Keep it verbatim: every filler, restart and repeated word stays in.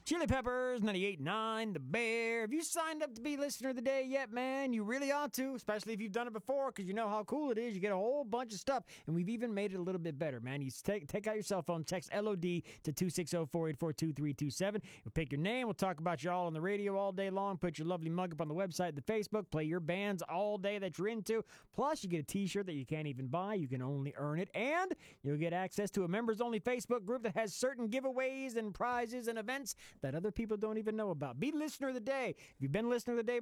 Chili Peppers, ninety-eight point nine, The Bear. Have you signed up to be listener of the day yet, man? You really ought to, especially if you've done it before, because you know how cool it is. You get a whole bunch of stuff, and we've even made it a little bit better, man. You take, take out your cell phone, text L O D to two six zero, four eight four, two three two seven. We'll pick your name. We'll talk about you all on the radio all day long. Put your lovely mug up on the website, the Facebook. Play your bands all day that you're into. Plus, you get a t-shirt that you can't even buy. You can only earn it. And you'll get access to a members-only Facebook group that has certain giveaways and prizes and events that other people don't even know about. Be listener of the day. If you've been listener of the day